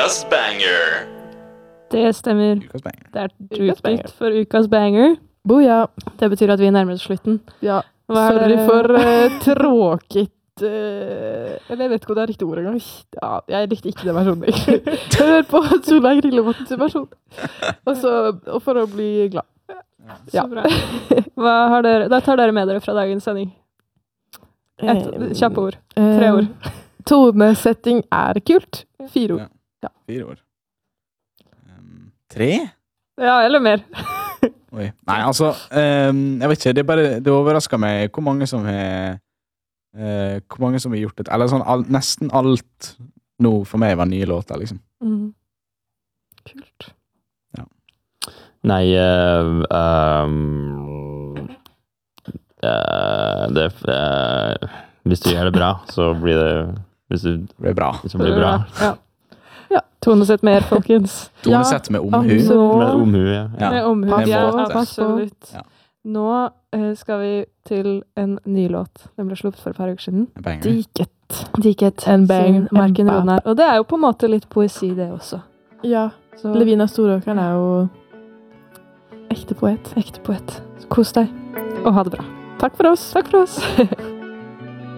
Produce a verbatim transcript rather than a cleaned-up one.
Ukas banger. Det stemmer. Ukas banger. Det er Ukas banger. utgitt for ukas banger. Boja. Det betyr at vi nærmer oss slutten. Ja. Hva er Sorry det- for uh, tråkigt uh, Eller jeg vet ikke om det er riktig ord engang. Ja, jeg likte ikke den versjonen, egentlig. Hør på Solveig Rillevatns versjon. Og så og for å bli glad. Så bra. Hva har dere, da tar dere med dere fra dagens sending. Et kjappe ord. Tre ord. Eh, Tonesetting er kult. Fire ord. Ja. Fire ord. Um, tre? Ja, eller mer. Oi. Nei, altså, um, jeg vet ikke, det, er bare, det overrasker meg hvor mange som har uh, hvor mange som har gjort det, eller sånn, all, nesten alt nå for meg var nye låter, liksom. Mm. Kult. Nei, uh, um, uh, det, uh, hvis du gjør det bra, så blir det, hvis du, Det ble bra. hvis det blir bra. Ja. Ja. Tonesett mer, folkens. Tonesett med omhu. absolutt. Med omhu, ja. Ja. Med omhu. Med Ja, måte. absolutt. Ja. Nå eh, skal vi til en ny låt. Den ble sluppet for et par uker siden. En banger. Diket. Diket. En bang, sin Marken en bang. Ronær. Og det er jo på en måte litt poesi, det også. Ja. Så Levina Storåkeren er jo ekte poet. ekte poet. Så kos deg. Og ha det bra. Takk for oss. Takk for oss.